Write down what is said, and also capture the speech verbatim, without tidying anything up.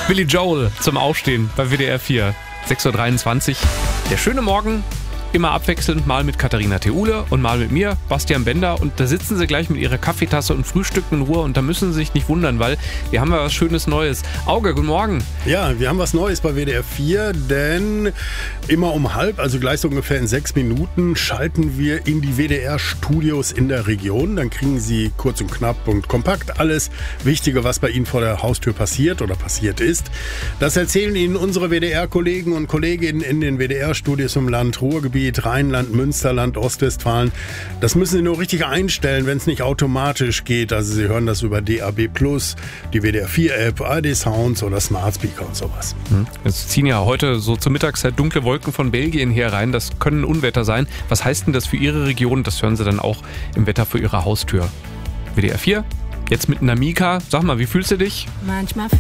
Billy Joel zum Aufstehen bei W D R vier. sechs Uhr dreiundzwanzig. Der schöne Morgen, immer abwechselnd, mal mit Katharina Theule und mal mit mir, Bastian Bender. Und da sitzen sie gleich mit ihrer Kaffeetasse und frühstücken in Ruhe. Und da müssen sie sich nicht wundern, weil wir haben ja was Schönes Neues. Auge, guten Morgen. Ja, wir haben was Neues bei W D R vier, denn immer um halb, also gleich so ungefähr in sechs Minuten, schalten wir in die W D R-Studios in der Region. Dann kriegen Sie kurz und knapp und kompakt alles Wichtige, was bei Ihnen vor der Haustür passiert oder passiert ist. Das erzählen Ihnen unsere W D R-Kollegen und Kolleginnen in den W D R-Studios im Land Ruhrgebiet, Rheinland, Münsterland, Ostwestfalen. Das müssen Sie nur richtig einstellen, wenn es nicht automatisch geht. Also Sie hören das über D A B plus, die W D R vier App, A R D Sounds oder Smart Speaker und sowas. Es ziehen ja heute so zur Mittagszeit dunkle Wolken von Belgien hier rein. Das können Unwetter sein. Was heißt denn das für Ihre Region? Das hören Sie dann auch im Wetter vor Ihrer Haustür. W D R vier, jetzt mit Namika. Sag mal, wie fühlst du dich? Manchmal